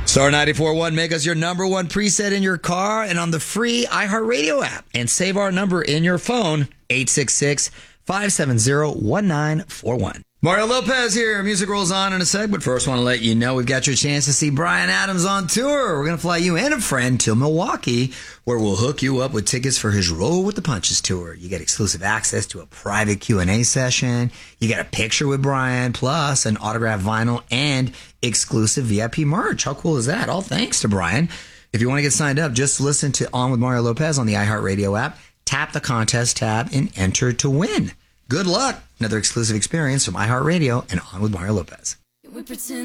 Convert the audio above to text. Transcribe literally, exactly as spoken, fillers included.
Star ninety-four point one, make us your number one preset in your car and on the free iHeartRadio app. And save our number in your phone, eight six six, five seven zero, one nine four one. Mario Lopez here. Music rolls on in a sec, but first want to let you know we've got your chance to see Bryan Adams on tour. We're going to fly you and a friend to Milwaukee, where we'll hook you up with tickets for his Roll with the Punches tour. You get exclusive access to a private Q and A session. You get a picture with Bryan, plus an autographed vinyl and exclusive V I P merch. How cool is that? All thanks to Bryan. If you want to get signed up, just listen to On with Mario Lopez on the iHeartRadio app. Tap the contest tab and enter to win. Good luck. Another exclusive experience from iHeartRadio and On with Mario Lopez.